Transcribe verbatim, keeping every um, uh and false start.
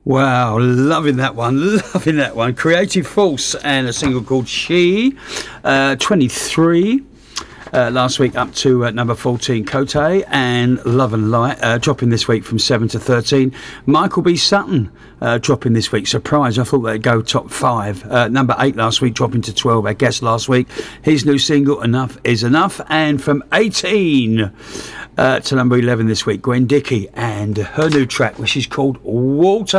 Wow, loving that one, loving that one. Creative Force and a single called She, uh, twenty-three. Uh, last week up to uh, number fourteen, Cote and Love and Light, uh, dropping this week from seven to thirteen. Michael B. Sutton uh, dropping this week. Surprise, I thought they'd go top five. Uh, number eight last week, dropping to twelve. Our guest last week, his new single, Enough Is Enough. And from eighteen uh, to number eleven this week, Gwen Dickey and her new track, which is called Water.